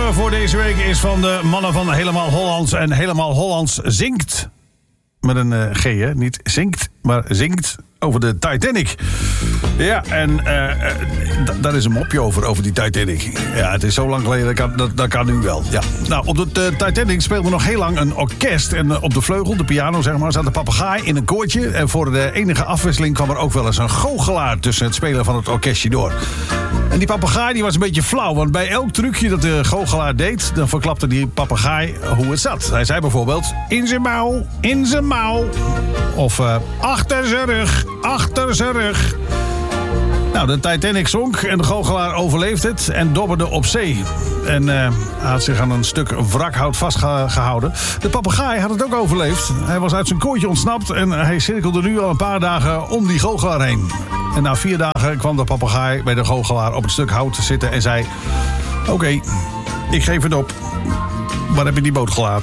voor deze week is van de mannen van Helemaal Hollands. En Helemaal Hollands zingt. Met een G, hè? Niet zingt, maar zingt over de Titanic. Ja, en daar is een mopje over die Titanic. Ja, het is zo lang geleden, dat kan nu wel. Ja. Nou, op de Titanic speelde nog heel lang een orkest. En op de vleugel, de piano zeg maar, zat een papegaai in een koortje. En voor de enige afwisseling kwam er ook wel eens een goochelaar tussen het spelen van het orkestje door. En die papegaai die was een beetje flauw, want bij elk trucje dat de goochelaar deed, dan verklapte die papegaai hoe het zat. Hij zei bijvoorbeeld, in zijn mouw, in zijn mouw. Of achter zijn rug, achter zijn rug. Nou, de Titanic zonk en de goochelaar overleefde het en dobberde op zee. En hij had zich aan een stuk wrakhout vastgehouden. De papegaai had het ook overleefd. Hij was uit zijn kooitje ontsnapt en hij cirkelde nu al een paar dagen om die goochelaar heen. En na 4 dagen kwam de papegaai bij de goochelaar op het stuk hout zitten en zei, oké, ik geef het op. Waar heb je die boot gelaten?